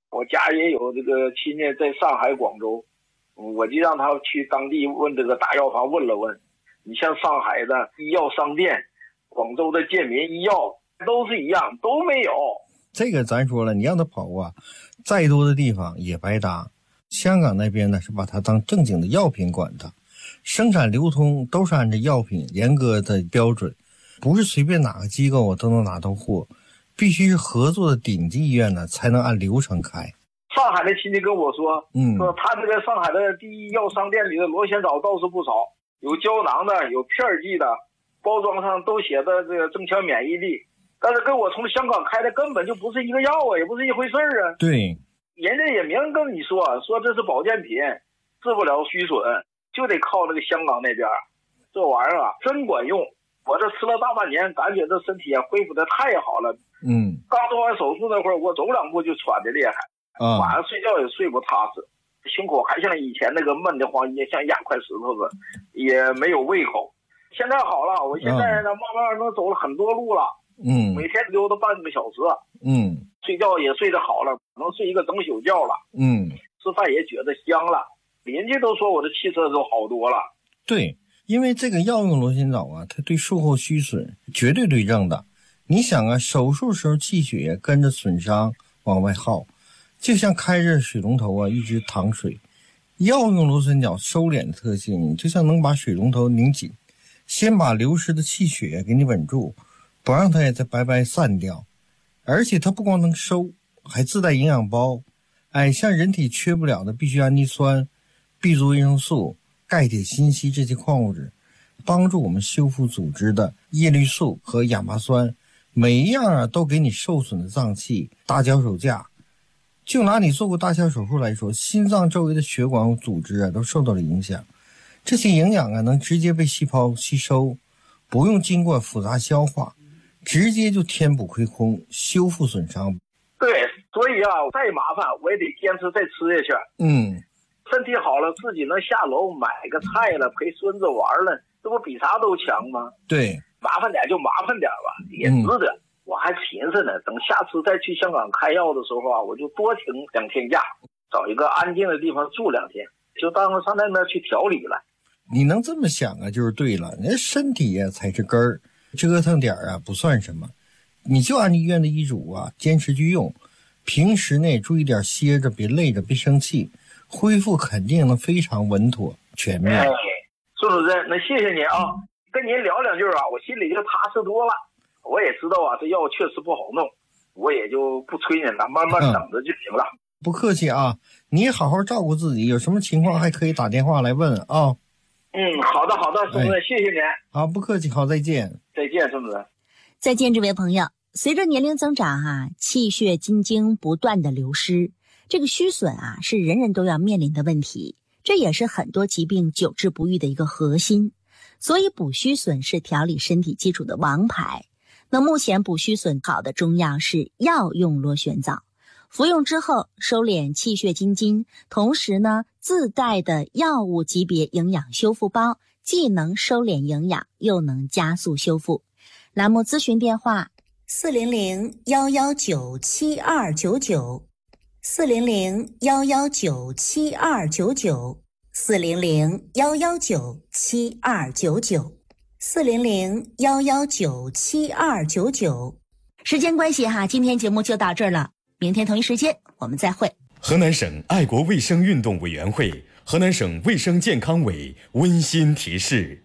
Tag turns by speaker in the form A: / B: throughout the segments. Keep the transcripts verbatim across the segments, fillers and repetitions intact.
A: 我家也有这个亲戚在上海、广州，我就让他去当地问这个大药房问了问。你像上海的医药商店，广州的健民医药都是一样，都没有。
B: 这个咱说了，你让他跑啊，再多的地方也白搭。香港那边呢是把它当正经的药品管的，生产流通都是按照药品严格的标准，不是随便哪个机构都能拿到货，必须是合作的顶级医院呢才能按流程开。
A: 上海的亲戚跟我说，
B: 嗯，
A: 说他这个上海的第一药商店里的螺旋藻倒是不少，有胶囊的，有片剂的，包装上都写的这个增强免疫力，但是跟我从香港开的根本就不是一个药啊，也不是一回事儿啊。
B: 对，
A: 人家也明跟你说，说这是保健品，治不了虚损，就得靠那个香港那边，这玩意儿啊真管用。我这吃了大半年，感觉这身体也恢复的太好了。
B: 嗯，
A: 刚做完手术那会儿，我走两步就喘的厉害，啊，晚上睡觉也睡不踏实，胸口还像以前那个闷得慌，也像压块石头子，也没有胃口。现在好了，我现在呢、嗯、慢慢能走了很多路了。
B: 嗯，
A: 每天溜达半个小时。
B: 嗯，
A: 睡觉也睡得好了，能睡一个整宿觉了。
B: 嗯，
A: 吃饭也觉得香了，邻居都说我的气色都好多了。
B: 对，因为这个药用螺旋藻啊，它对术后虚损绝对对症的。你想啊，手术时候气血跟着损伤往外耗，就像开着水龙头啊一直淌水。药用螺旋藻收敛的特性，就像能把水龙头拧紧，先把流失的气血给你稳住，不让它也再白白散掉。而且它不光能收，还自带营养包。哎，像人体缺不了的必需氨基酸、B 族维生素、钙、铁、锌、硒这些矿物质，帮助我们修复组织的叶绿素和亚麻酸，每一样啊都给你受损的脏器搭脚手架。就拿你做过大小手术来说，心脏周围的血管组织啊都受到了影响，这些营养啊能直接被细胞吸收，不用经过复杂消化，直接就填补亏空，修复损伤。
A: 对，所以啊，再麻烦我也得坚持再吃下去。
B: 嗯，
A: 身体好了，自己能下楼买个菜了，陪孙子玩了，这不比啥都强吗？
B: 对，
A: 麻烦点就麻烦点吧，也值得。嗯，我还寻思呢，等下次再去香港开药的时候啊，我就多请两天假，找一个安静的地方住两天，就当上那边去调理了。
B: 你能这么想啊，就是对了。人身体啊才是根儿，折腾点啊不算什么。你就按医院的医嘱啊，坚持去用。平时内注意点歇着，别累着，别生气，恢复肯定能非常稳妥全面。
A: 哎，孙主任，那谢谢您啊，跟您聊两句啊，我心里就踏实多了。我也知道啊，这药确实不好弄，我也就不催您了，慢慢等着就行了。
B: 嗯，不客气啊，你好好照顾自己，有什么情况还可以打电话来问啊。
A: 嗯，好的好的，孙主任，哎，谢谢您。
B: 好，不客气，好，再见。
A: 再见，孙主任。
C: 再见，这位朋友。随着年龄增长哈、啊，气血津精不断的流失，这个虚损啊是人人都要面临的问题，这也是很多疾病久治不愈的一个核心。所以补虚损是调理身体基础的王牌。那目前补虚损好的中药是药用螺旋藻，服用之后收敛气血津精，同时呢自带的药物级别营养修复包，既能收敛营养，又能加速修复。栏目咨询电话四零零幺幺九七二九九，四零零幺幺九七二九九，四零零幺幺九七二九九，四零零幺幺九七二九九。时间关系哈，今天节目就到这儿了，明天同一时间我们再会。
D: 河南省爱国卫生运动委员会、河南省卫生健康委温馨提示。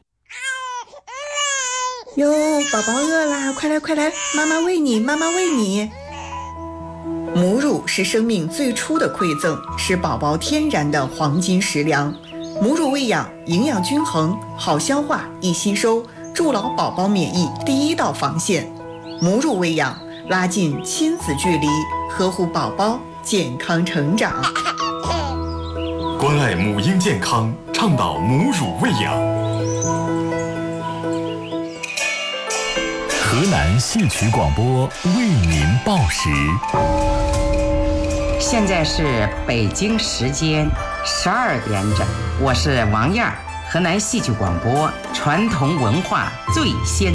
E: 哟，宝宝饿啦，快来快来，妈妈喂你，妈妈喂你。母乳是生命最初的馈赠，是宝宝天然的黄金食粮。母乳喂养，营养均衡，好消化，易吸收，筑牢宝宝免疫第一道防线。母乳喂养，拉近亲子距离，呵护宝宝健康成长。
D: 关爱母婴健康，倡导母乳喂养。河南戏曲广播为您报时。
F: 现在是北京时间十二点整，我是王燕，河南戏曲广播传统文化最先